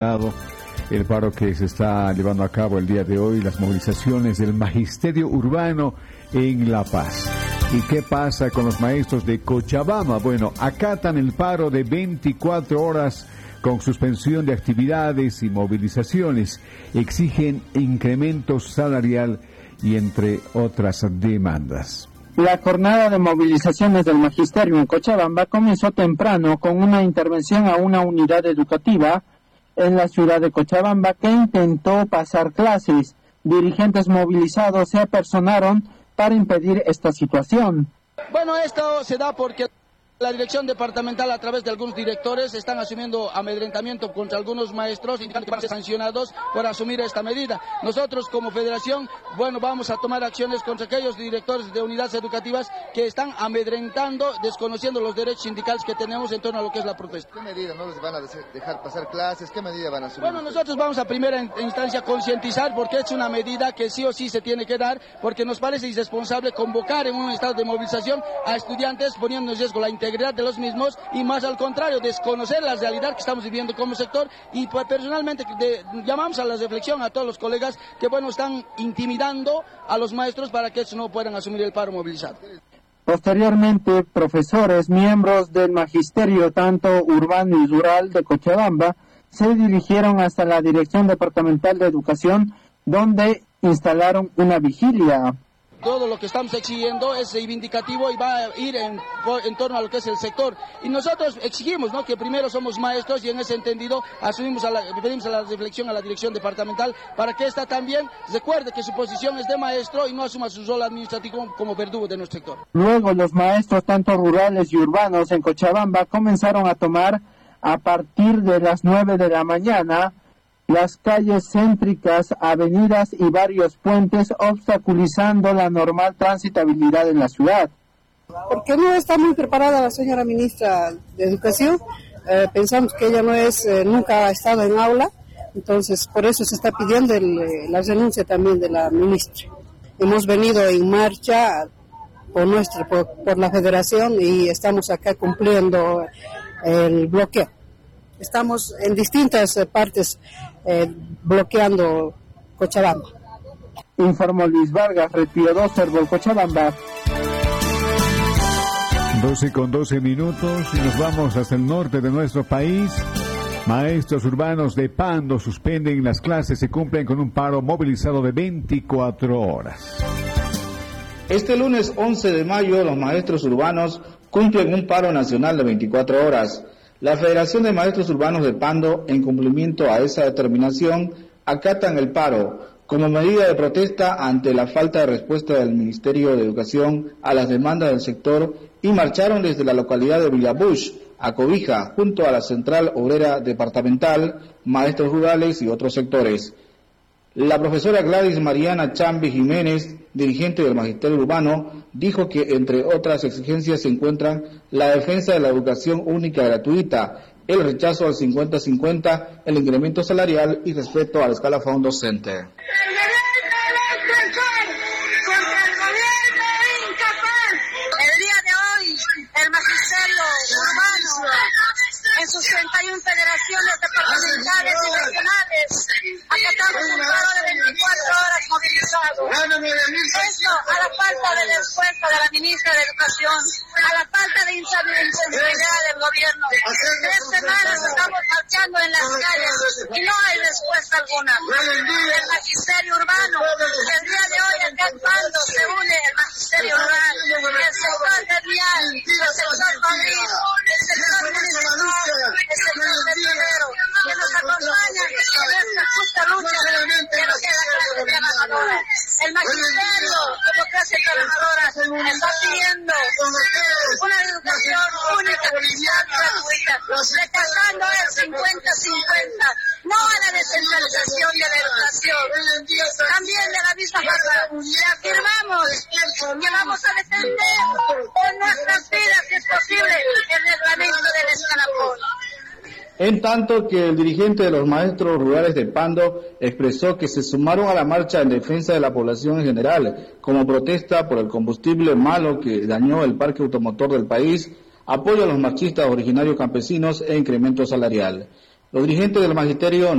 El paro que se está llevando a cabo el día de hoy, las movilizaciones del magisterio urbano en La Paz. ¿Y qué pasa con los maestros de Cochabamba? Bueno, acatan el paro de 24 horas con suspensión de actividades y movilizaciones. Exigen incremento salarial y entre otras demandas. La jornada de movilizaciones del magisterio en Cochabamba comenzó temprano con una intervención a una unidad educativa en la ciudad de Cochabamba que intentó pasar clases. Dirigentes movilizados se apersonaron para impedir esta situación. Bueno, esto se da porque la dirección departamental, a través de algunos directores, están asumiendo amedrentamiento contra algunos maestros y van a ser sancionados por asumir esta medida. Nosotros, como federación, bueno, vamos a tomar acciones contra aquellos directores de unidades educativas que están amedrentando, desconociendo los derechos sindicales que tenemos en torno a lo que es la protesta. ¿Qué medida no les van a dejar pasar clases? ¿Qué medida van a asumir? Bueno, nosotros vamos a primera instancia concientizar, porque es una medida que sí o sí se tiene que dar, porque nos parece irresponsable convocar en un estado de movilización a estudiantes poniendo en riesgo la integridad de los mismos y más al contrario, desconocer la realidad que estamos viviendo como sector. Y pues, personalmente llamamos a la reflexión a todos los colegas que bueno están intimidando a los maestros para que no puedan asumir el paro movilizado. Posteriormente, profesores, miembros del magisterio tanto urbano y rural de Cochabamba se dirigieron hasta la Dirección Departamental de Educación, donde instalaron una vigilia. Todo lo que estamos exigiendo es reivindicativo y va a ir en torno a lo que es el sector. Y nosotros exigimos, ¿no?, que primero somos maestros y en ese entendido pedimos a la reflexión a la dirección departamental para que ésta también recuerde que su posición es de maestro y no asuma su rol administrativo como verdugo de nuestro sector. Luego los maestros tanto rurales y urbanos en Cochabamba comenzaron a tomar a partir de las 9 de la mañana las calles céntricas, avenidas y varios puentes, obstaculizando la normal transitabilidad en la ciudad. Porque no está muy preparada la señora ministra de Educación, pensamos que ella nunca ha estado en aula, entonces por eso se está pidiendo la renuncia también de la ministra. Hemos venido en marcha por la federación y estamos acá cumpliendo el bloqueo. Estamos en distintas partes bloqueando Cochabamba. Informó Luis Vargas, Retiro 2, Servo Cochabamba. 12:12 y nos vamos hasta el norte de nuestro país. Maestros urbanos de Pando suspenden las clases y cumplen con un paro movilizado de 24 horas. Este lunes 11 de mayo los maestros urbanos cumplen un paro nacional de 24 horas. La Federación de Maestros Urbanos de Pando, en cumplimiento a esa determinación, acatan el paro como medida de protesta ante la falta de respuesta del Ministerio de Educación a las demandas del sector y marcharon desde la localidad de Villabush a Cobija, junto a la Central Obrera Departamental, maestros rurales y otros sectores. La profesora Gladys Mariana Chambi Jiménez, dirigente del Magisterio Urbano, dijo que entre otras exigencias se encuentran la defensa de la educación única gratuita, el rechazo al 50-50, el incremento salarial y respeto al escalafón docente. En sus 31 federaciones departamentales y regionales, acatamos un paro de 24 horas movilizado. Esto a la falta de respuesta de la ministra de Educación, a la falta de insensibilidad del gobierno. 3 semanas estamos marchando en las calles y no hay respuesta alguna. El magisterio urbano, el día de hoy acá en Pando se une el magisterio rural, el sector gremial, el sector fabril, el sector municipal, el sector petrolero, que nos acompañan en esta justa lucha que nos queda clase trabajadora. El magisterio, como clase trabajadora, está pidiendo una educación única, gratuita, rechazando el 50-50, no a la descentralización de la educación. También de la misma forma, le afirmamos que vamos a defender con nuestras vidas, si es posible, el reglamento del escalafón. En tanto que el dirigente de los maestros rurales de Pando expresó que se sumaron a la marcha en defensa de la población en general, como protesta por el combustible malo que dañó el parque automotor del país, apoyo a los marchistas originarios campesinos e incremento salarial. Los dirigentes del magisterio